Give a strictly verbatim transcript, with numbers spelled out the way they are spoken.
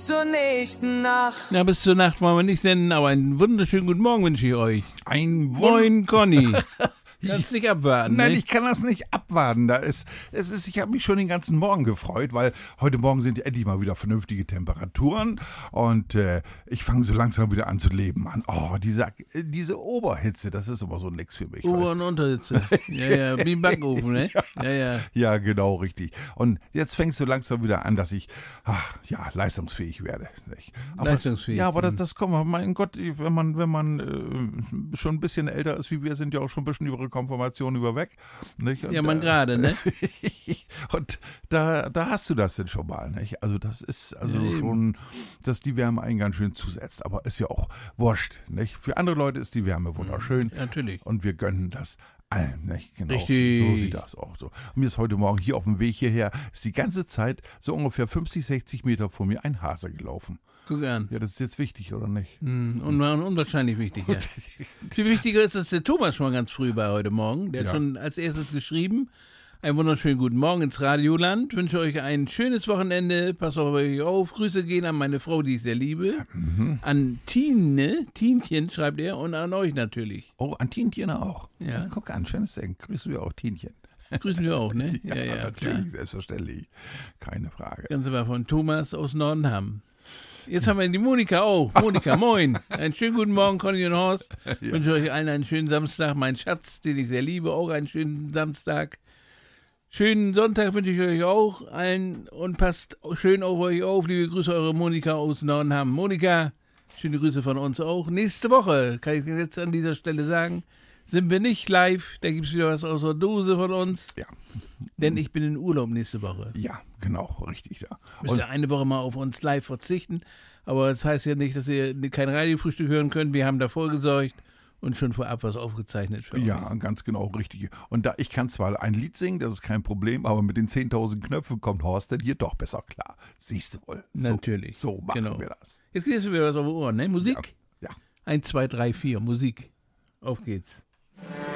bis zur nächsten Nacht. Na, bis zur Nacht wollen wir nicht senden, aber einen wunderschönen guten Morgen wünsche ich euch. Ein Moin, Conny. Kannst nicht abwarten, Nein, ne? ich kann das nicht abwarten. Da ist, es ist, ich habe mich schon den ganzen Morgen gefreut, weil heute Morgen sind endlich mal wieder vernünftige Temperaturen und äh, ich fange so langsam wieder an zu leben. An. Oh, diese, diese Oberhitze, das ist aber so nix für mich. Ober- und Unterhitze. Ja, ja, wie im Backofen, ne? Ja, ja. Ja, genau, richtig. Und jetzt fängt es so langsam wieder an, dass ich ach, ja, leistungsfähig werde. Nicht? Aber, Leistungsfähig. Ja, aber das, das kommt, mein Gott, wenn man, wenn man äh, schon ein bisschen älter ist wie wir, sind ja auch schon ein bisschen über Konfirmation überweg. Nicht? Und Ja, man da- gerade, ne? Und da, da hast du das denn schon mal, nicht? Also das ist also Ja, eben. schon, dass die Wärme einen ganz schön zusetzt. Aber ist ja auch wurscht, nicht? Für andere Leute ist die Wärme wunderschön. Natürlich. Und wir gönnen das allen, nicht? Genau. Richtig. So sieht das auch so. Und mir ist heute Morgen hier auf dem Weg hierher, ist die ganze Zeit so ungefähr fünfzig, sechzig Meter vor mir ein Hase gelaufen. Guck an. Ja, das ist jetzt wichtig, oder nicht? Hm, un unwahrscheinlich wichtig, ja. Viel wichtiger ist, dass der Thomas schon mal ganz früh war heute Morgen. Der Ja. hat schon als erstes geschrieben. Einen wunderschönen guten Morgen ins Radioland. Wünsche euch ein schönes Wochenende. Passt auf euch auf. Grüße gehen an meine Frau, die ich sehr liebe. Mhm. An Tine, Tinchen schreibt er, und an euch natürlich. Oh, an Tinchen auch. Ja. Guck an, schönes Ding. Grüßen wir auch Tinchen. Grüßen wir auch, ne? Ja, ja, natürlich, klar. selbstverständlich. Keine Frage. Ganz war von Thomas aus Nordenham. Jetzt haben wir die Monika auch. Monika, moin. Einen schönen guten Morgen, Conny und Horst. Ich wünsche euch allen einen schönen Samstag. Mein Schatz, den ich sehr liebe, auch einen schönen Samstag. Schönen Sonntag wünsche ich euch auch allen und passt schön auf euch auf. Liebe Grüße, eure Monika aus Nordenham. Monika, schöne Grüße von uns auch. Nächste Woche, kann ich jetzt an dieser Stelle sagen, sind wir nicht live. Da gibt es wieder was aus der Dose von uns. Ja. Denn ich bin in Urlaub nächste Woche. Ja, genau, richtig. Ja. Müsst ihr eine Woche mal auf uns live verzichten. Aber das heißt ja nicht, dass ihr kein Radiofrühstück hören könnt. Wir haben da vorgesorgt und schon vorab was aufgezeichnet für euch. Ja, ganz genau, richtig. Und da ich kann zwar ein Lied singen, das ist kein Problem, aber mit den zehntausend Knöpfen kommt Horst denn hier doch besser klar. Siehst du wohl. So, Natürlich. So machen Genau. wir das. Jetzt geht es wieder was auf die Ohren, ne? Musik? Ja. eins, zwei, drei, vier, Musik. Auf geht's.